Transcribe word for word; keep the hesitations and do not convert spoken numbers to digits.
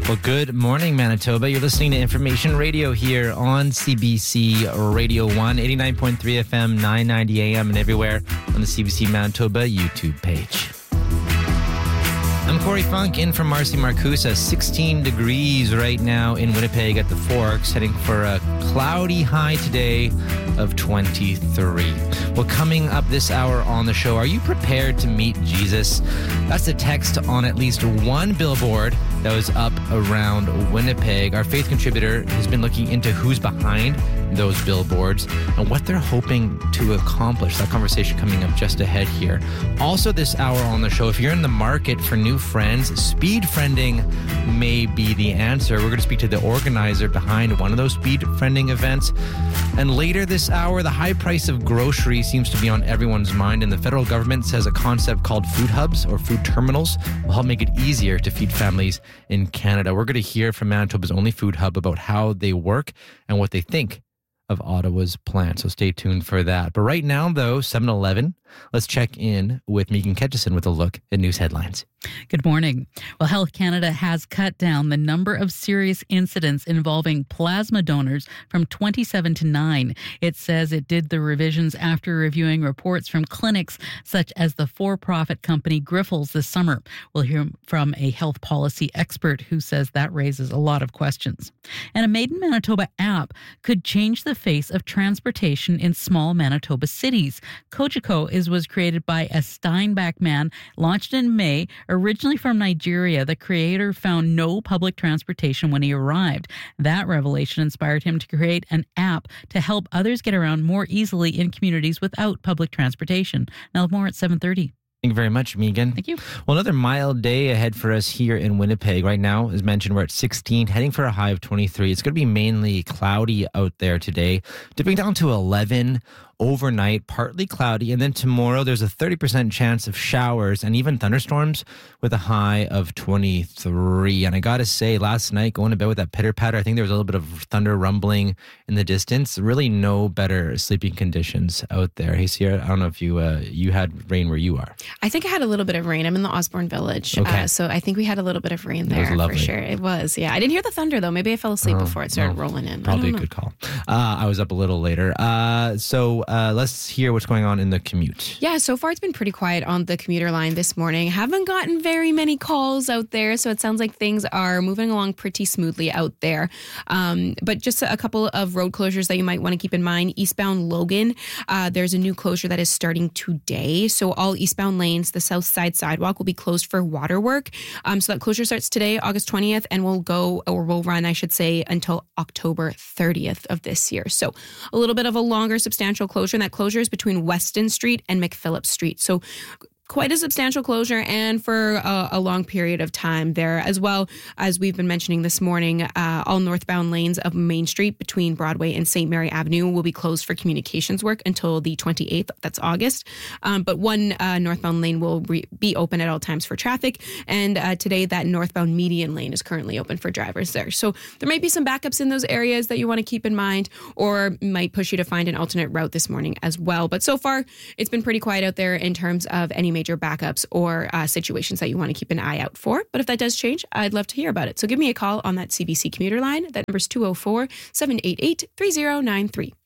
Well, good morning, Manitoba. You're listening to Information Radio here on C B C Radio one, eighty-nine point three F M, nine ninety A M, and everywhere on the C B C Manitoba YouTube page. I'm Corey Funk in from Marcy Marcusa. sixteen degrees right now in Winnipeg at the Forks, heading for a cloudy high today of twenty-three. Well, coming up this hour on the show, are you prepared to meet Jesus? That's the text on at least one billboard that was up around Winnipeg. Our faith contributor has been looking into who's behind those billboards and what they're hoping to accomplish. That conversation coming up just ahead here. Also this hour on the show, if you're in the market for new friends, speed friending may be the answer. We're going to speak to the organizer behind one of those speed friending events. And later this hour, the high price of groceries seems to be on everyone's mind, and the federal government says a concept called food hubs or food terminals will help make it easier to feed families in Canada. We're going to hear from Manitoba's only food hub about how they work and what they think of Ottawa's plan. So stay tuned for that. But right now, though, seven eleven, let's check in with Megan Ketchison with a look at news headlines. Good morning. Well, Health Canada has cut down the number of serious incidents involving plasma donors from twenty-seven to nine. It says it did the revisions after reviewing reports from clinics such as the for-profit company Grifols this summer. We'll hear from a health policy expert who says that raises a lot of questions. And a Made in Manitoba app could change the face of transportation in small Manitoba cities. Kojiko is was created by a Steinbach man, launched in May. Originally from Nigeria, the creator found no public transportation when he arrived. That revelation inspired him to create an app to help others get around more easily in communities without public transportation. Now more at seven thirty. Thank you very much, Megan. Thank you. Well, another mild day ahead for us here in Winnipeg. Right now, as mentioned, we're at sixteen, heading for a high of twenty-three. It's going to be mainly cloudy out there today, dipping down to eleven overnight, partly cloudy. And then tomorrow, there's a thirty percent chance of showers and even thunderstorms with a high of twenty-three. And I got to say, last night, going to bed with that pitter-patter, I think there was a little bit of thunder rumbling in the distance. Really no better sleeping conditions out there. Hey, Sierra, I don't know if you uh, you had rain where you are. I think I had a little bit of rain. I'm in the Osborne Village. Okay. Uh, so I think we had a little bit of rain there It was lovely. for sure. It was, yeah. I didn't hear the thunder, though. Maybe I fell asleep Oh, before it started well, rolling in. Probably I a don't know. good call. Uh, I was up a little later. Uh, so uh, let's hear what's going on in the commute. Yeah, so far it's been pretty quiet on the commuter line this morning. Haven't gotten very many calls out there, so it sounds like things are moving along pretty smoothly out there. Um, but just a couple of road closures that you might want to keep in mind. Eastbound Logan, uh, there's a new closure that is starting today. So all eastbound lanes, the south side sidewalk will be closed for water work. Um, so that closure starts today, August twentieth, and will go, or will run, I should say, until October thirtieth of this year. So a little bit of a longer, substantial closure, and that closure is between Weston Street and McPhillips Street. So quite a substantial closure and for a, a long period of time there, as well as we've been mentioning this morning. Uh, all northbound lanes of Main Street between Broadway and Saint Mary Avenue will be closed for communications work until the twenty-eighth. That's August. Um, but one uh, northbound lane will re- be open at all times for traffic. And uh, today, that northbound median lane is currently open for drivers there. So there might be some backups in those areas that you want to keep in mind, or might push you to find an alternate route this morning as well. But so far, it's been pretty quiet out there in terms of any major backups or uh, situations that you want to keep an eye out for. But if that does change, I'd love to hear about it. So give me a call on that C B C commuter line. That number is two oh four, seven eight eight, three oh nine three.